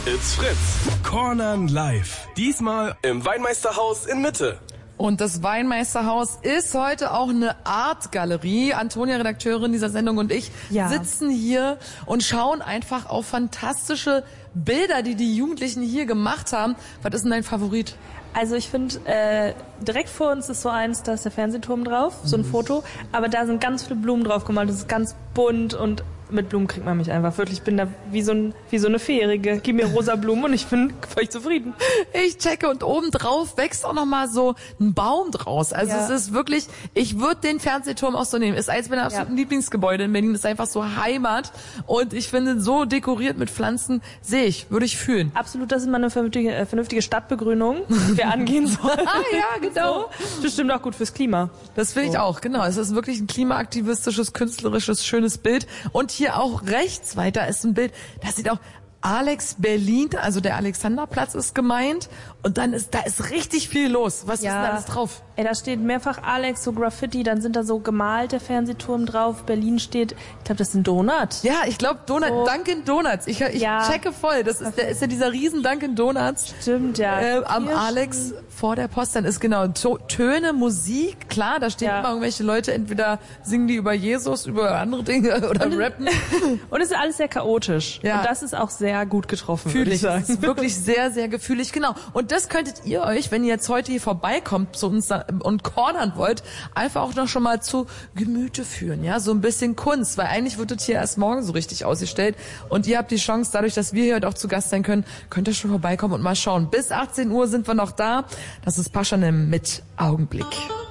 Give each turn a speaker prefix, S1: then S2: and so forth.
S1: It's Fritz. Cornern live. Diesmal im Weinmeisterhaus in Mitte.
S2: Und das Weinmeisterhaus ist heute auch eine Artgalerie. Antonia, Redakteurin dieser Sendung, und ich sitzen hier und schauen einfach auf fantastische Bilder, die die Jugendlichen hier gemacht haben. Was ist denn dein Favorit?
S3: Also ich finde, direkt vor uns ist so eins, da ist der Fernsehturm drauf, so ein Foto. Aber da sind ganz viele Blumen drauf gemalt. Das ist ganz bunt und mit Blumen kriegt man mich einfach wirklich. Ich bin da wie so eine Feerige. Gib mir rosa Blumen und ich bin völlig zufrieden.
S2: Ich checke, und oben drauf wächst auch noch mal so ein Baum draus. Also es ist wirklich, ich würde den Fernsehturm auch so nehmen. Ist eins meiner absoluten Lieblingsgebäude in Berlin. Ist einfach so Heimat. Und ich finde, so dekoriert mit Pflanzen würde ich fühlen.
S3: Absolut, das ist mal eine vernünftige Stadtbegrünung, die wir angehen sollen.
S2: Ja, genau.
S3: Bestimmt auch gut fürs Klima.
S2: Das finde ich auch, genau. Es ist wirklich ein klimaaktivistisches, künstlerisches, schönes Bild. Und hier auch rechts weiter ist ein Bild, das sieht auch Alex Berlin, also der Alexanderplatz ist gemeint, und da ist richtig viel los. Was ist denn alles drauf?
S3: Ey, da steht mehrfach Alex, so Graffiti, dann sind da so gemalt der Fernsehturm drauf. Berlin steht, ich glaube, das ist ein Donut.
S2: Ja, ich glaube Donut, so. Dunkin' Donuts. Ich checke voll. Das ist ist ja dieser riesen Dunkin' Donuts.
S3: Stimmt, ja.
S2: Am Alex vor der Post, dann ist genau Töne, Musik, klar, da stehen immer irgendwelche Leute, entweder singen die über Jesus, über andere Dinge oder rappen.
S3: Und es ist alles sehr chaotisch. Ja. Und das ist auch sehr gut getroffen, würde ich sagen.
S2: Das ist wirklich sehr, sehr gefühlig, genau. Und das könntet ihr euch, wenn ihr jetzt heute hier vorbeikommt zu uns und cornern wollt, einfach auch noch schon mal zu Gemüte führen, ja, so ein bisschen Kunst, weil eigentlich wird das hier erst morgen so richtig ausgestellt, und ihr habt die Chance, dadurch, dass wir hier heute auch zu Gast sein können, könnt ihr schon vorbeikommen und mal schauen. Bis 18 Uhr sind wir noch da. Das ist Paschanim mit Augenblick.